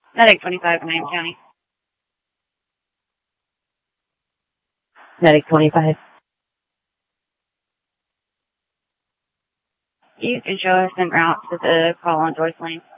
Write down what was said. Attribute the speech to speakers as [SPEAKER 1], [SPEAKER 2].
[SPEAKER 1] Medic 25, Miami County.
[SPEAKER 2] Medic 25.
[SPEAKER 1] You can show us en route to the call on Joyce Lane.